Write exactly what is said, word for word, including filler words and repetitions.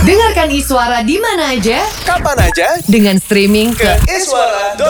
Dengarkan Iswara di mana aja, Kapan aja dengan streaming ke ke iswara